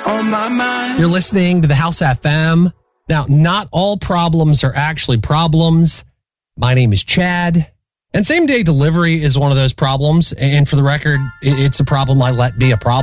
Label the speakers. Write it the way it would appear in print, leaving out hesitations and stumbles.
Speaker 1: on my mind.
Speaker 2: You're listening to the House FM. Now, not all problems are actually problems. My name is Chad. And same day delivery is one of those problems. And for the record, it's a problem I let be a problem.